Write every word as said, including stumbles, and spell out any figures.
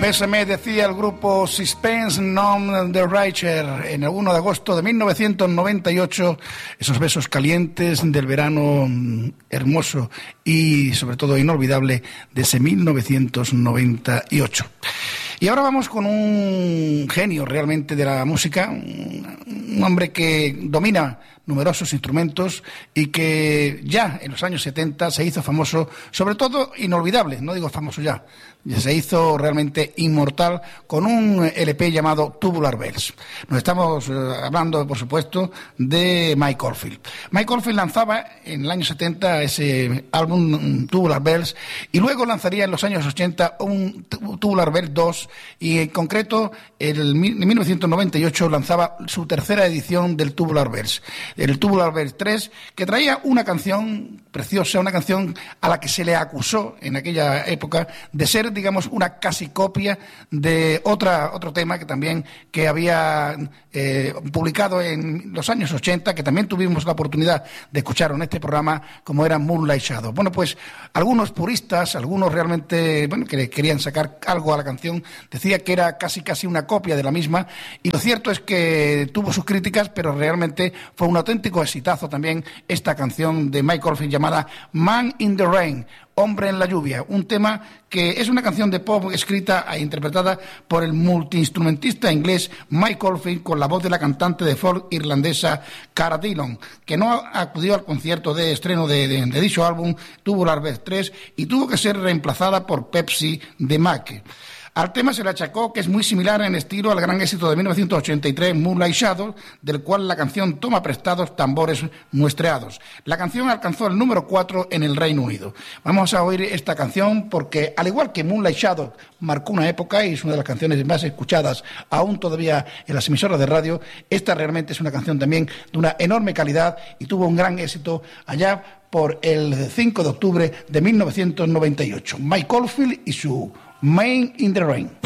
Bésame, decía el grupo Suspense Non de Reicher en el uno de agosto de mil novecientos noventa y ocho, esos besos calientes del verano hermoso y sobre todo inolvidable de ese mil novecientos noventa y ocho. Y ahora vamos con un genio realmente de la música, un hombre que domina numerosos instrumentos y que ya en los años setenta se hizo famoso, sobre todo inolvidable, no digo famoso ya, se hizo realmente inmortal con un L P llamado Tubular Bells. Nos estamos eh, hablando, por supuesto, de Mike Oldfield. Mike Oldfield lanzaba en el año setenta ese álbum Tubular Bells y luego lanzaría en los años ochenta un Tubular Bells dos y en concreto en mil novecientos noventa y ocho lanzaba su tercera edición del Tubular Bells, el Tubular Bells tres, que traía una canción preciosa, una canción a la que se le acusó en aquella época de ser, digamos, una casi copia de otra otro tema que también que había eh, publicado en los años ochenta, que también tuvimos la oportunidad de escuchar en este programa, como era Moonlight Shadow. Bueno, pues algunos puristas, algunos realmente, bueno, que querían sacar algo a la canción, decía que era casi casi una copia de la misma, y lo cierto es que tuvo sus críticas, pero realmente fue un auténtico exitazo también esta canción de Mike Oldfield llamada Man in the Rain, Hombre en la lluvia, un tema que es una canción de pop escrita e interpretada por el multiinstrumentista inglés Mike Oldfield con la voz de la cantante de folk irlandesa Cara Dillon, que no acudió al concierto de estreno de, de, de dicho álbum Tubular Bells tres y tuvo que ser reemplazada por Pepsi de Mac. Al tema se le achacó que es muy similar en estilo al gran éxito de mil novecientos ochenta y tres Moonlight Shadow, del cual la canción toma prestados tambores muestreados. La canción alcanzó el número cuatro en el Reino Unido. Vamos a oír esta canción porque, al igual que Moonlight Shadow marcó una época y es una de las canciones más escuchadas aún todavía en las emisoras de radio, esta realmente es una canción también de una enorme calidad y tuvo un gran éxito allá por el cinco de octubre de mil novecientos noventa y ocho. Mike Oldfield y su Man in the Rain.